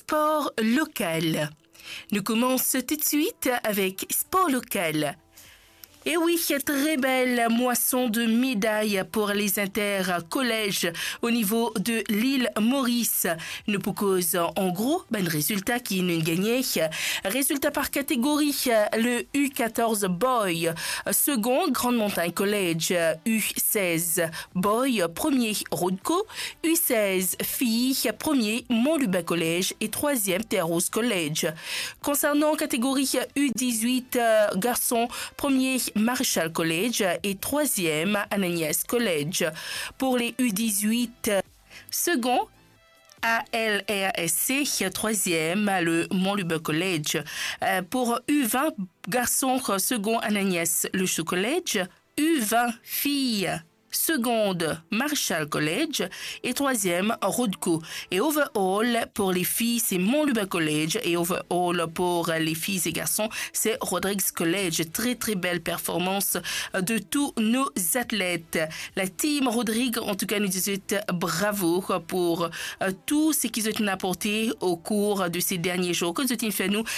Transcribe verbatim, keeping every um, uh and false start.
sport local. Nous commençons tout de suite avec sport local. Et oui, très belle moisson de médailles pour les intercollèges au niveau de l'île Maurice. Nous proposons en gros ben, résultat qui nous gagnait. Résultat par catégorie, le U quatorze Boy, second Grande Montagne College, U seize Boy, premier Rodco, U seize Filles, premier Montluba College et troisième Terre-Rose College. Concernant catégorie U dix-huit Garçons, premier Marshall College et troisième Ananias College. Pour les U dix-huit, second A L R S C, troisième le Montluba College. Pour U vingt garçons, second Ananias Luchou College, U vingt filles, seconde Marshall College et troisième Rodco. Et overall pour les filles c'est Montluba College et overall pour les filles et garçons c'est Rodrigues College. Très très belle performance de tous nos athlètes. La team Rodrigue en tout cas nous dit bravo pour tout ce qu'ils ont apporté au cours de ces derniers jours. Que nous fait nous